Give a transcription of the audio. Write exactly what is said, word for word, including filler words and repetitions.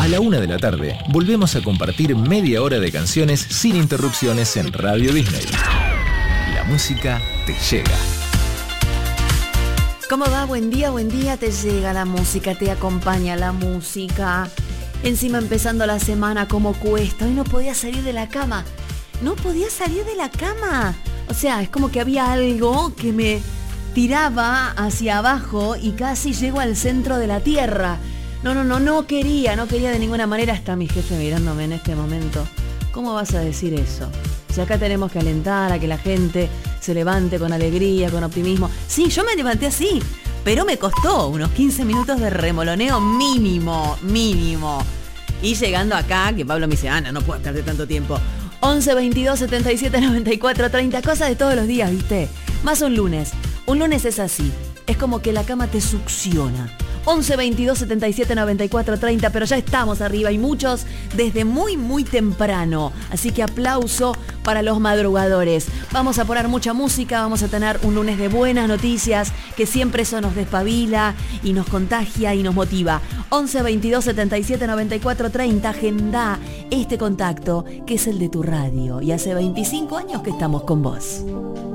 A la una de la tarde, volvemos a compartir media hora de canciones sin interrupciones en Radio Disney. La música te llega. ¿Cómo va? Buen día, buen día. Te llega la música, te acompaña la música. Encima empezando la semana, ¿cómo cuesta? Hoy no podía salir de la cama. No podía salir de la cama. O sea, es como que había algo que me tiraba hacia abajo y casi llego al centro de la tierra. No, no, no, no quería, no quería de ninguna manera. Está mi jefe mirándome en este momento. ¿Cómo vas a decir eso? Si acá tenemos que alentar a que la gente se levante con alegría, con optimismo. Sí, yo me levanté así, pero me costó unos quince minutos de remoloneo mínimo, mínimo. Y llegando acá, que Pablo me dice, Ana, no puedo estar de tanto tiempo. once, veintidós, setenta y siete, noventa y cuatro, treinta, cosas de todos los días, ¿viste? Más un lunes. Un lunes es así, es como que la cama te succiona. once, veintidós, setenta y siete, noventa y cuatro, treinta, pero ya estamos arriba y muchos desde muy, muy temprano. Así que aplauso para los madrugadores. Vamos a poner mucha música, vamos a tener un lunes de buenas noticias, que siempre eso nos despabila y nos contagia y nos motiva. once, veintidós, setenta y siete, noventa y cuatro, treinta, agenda este contacto que es el de tu radio. Y hace veinticinco años que estamos con vos.